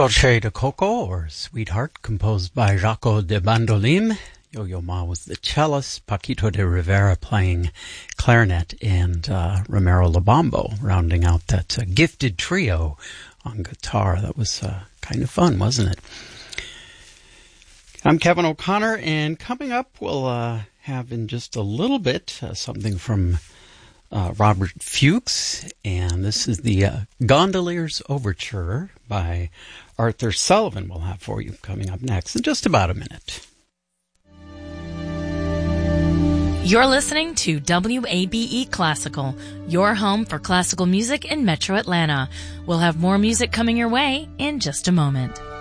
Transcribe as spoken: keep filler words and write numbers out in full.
Dolce de Coco, or Sweetheart, composed by Jaco de Bandolim. Yo-Yo Ma was the cellist, Paquito de Rivera playing clarinet, and uh, Romero Lobambo rounding out that uh, gifted trio on guitar. That was uh, kind of fun, wasn't it? I'm Kevin O'Connor, and coming up we'll uh, have in just a little bit uh, something from uh, Robert Fuchs, and this is the uh, Gondolier's Overture by Arthur Sullivan we'll have for you coming up next in just about a minute. You're listening to W A B E Classical, your home for classical music in Metro Atlanta. We'll have more music coming your way in just a moment.